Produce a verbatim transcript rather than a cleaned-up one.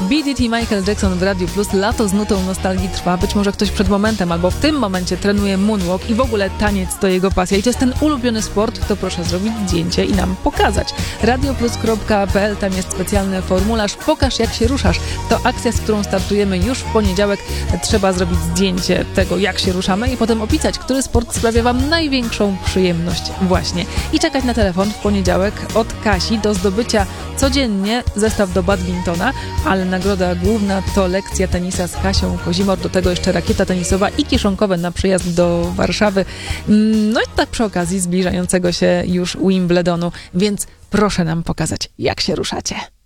B D T Michael Jackson w Radiu Plus. Lato z nutą nostalgii trwa. Być może ktoś przed momentem albo w tym momencie trenuje moonwalk i w ogóle taniec to jego pasja i to jest ten ulubiony sport, to proszę zrobić zdjęcie i nam pokazać. radioplus kropka p l, tam jest specjalny formularz. Pokaż, jak się ruszasz. To akcja, z którą startujemy już w poniedziałek. Trzeba zrobić zdjęcie tego, jak się ruszamy i potem opisać, który sport sprawia wam największą przyjemność właśnie. I czekać na telefon w poniedziałek od Kasi do zdobycia codziennie zestaw do badmintona, ale nagroda główna to lekcja tenisa z Kasią Kozimor, do tego jeszcze rakieta tenisowa i kieszonkowe na przyjazd do Warszawy. No i tak przy okazji zbliżającego się już Wimbledonu, więc proszę nam pokazać, jak się ruszacie.